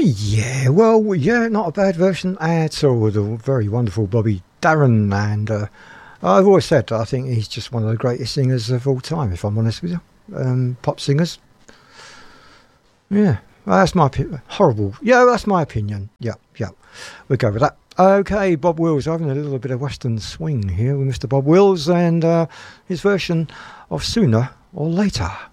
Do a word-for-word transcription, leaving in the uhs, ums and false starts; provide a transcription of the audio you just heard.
yeah, well, yeah, not a bad version at all. The very wonderful Bobby Darin, and uh, I've always said I think he's just one of the greatest singers of all time, if I'm honest with you. Um, pop singers. Yeah, well, that's my opinion. Horrible. Yeah, that's my opinion. Yeah, yeah, we'll go with that. Okay, Bob Wills, having a little bit of Western swing here with Mister Bob Wills and uh, his version of Sooner or Later.